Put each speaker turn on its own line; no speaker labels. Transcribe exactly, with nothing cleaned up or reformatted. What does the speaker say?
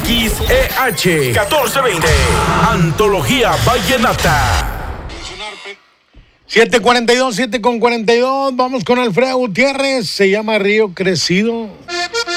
X E H catorce veinte. Antología Vallenata.
siete cuarenta y dos, siete con cuarenta y dos. Vamos con Alfredo Gutiérrez. Se llama Río Crecido.